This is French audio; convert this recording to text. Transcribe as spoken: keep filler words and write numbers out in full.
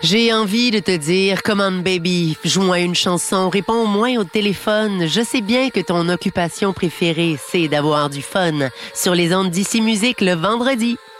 J'ai envie de te dire, come on baby, joue-moi une chanson, réponds au moins au téléphone. Je sais bien que ton occupation préférée, c'est d'avoir du fun. Sur les ondes d'Ici Musique le vendredi.